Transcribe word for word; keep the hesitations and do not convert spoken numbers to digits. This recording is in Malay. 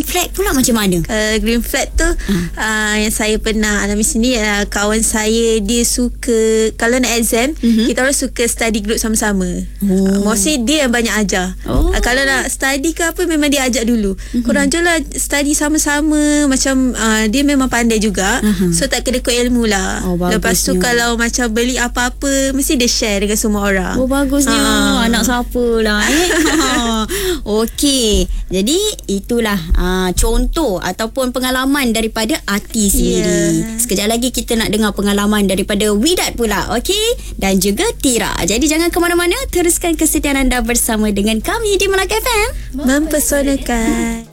flag pula macam mana? Uh, green flag tu uh. Uh, yang saya pernah alami sendiri uh, kawan saya dia suka kalau nak exam uh-huh. kita orang suka study group sama-sama. Oh. Uh, mostly dia yang banyak ajar. Oh. Uh, kalau nak study ke apa memang dia ajak dulu. Uh-huh. Korang je lah study sama-sama macam uh, dia memang pandai juga. Uh-huh. So tak kena ikut ilmu lah. Oh, lepas tu kalau macam beli apa-apa mesti dia share dengan semua orang. Oh bagusnya. Uh. Anak siapa lah eh. Okey. Jadi itulah uh, contoh ataupun pengalaman daripada Ati sendiri. Yeah. Sekejap lagi kita nak dengar pengalaman daripada Widat pula. Okey. Dan juga Tira. Jadi jangan ke mana-mana. Teruskan kesetiaan anda bersama dengan kami di Melaka F M. Mempesonakan.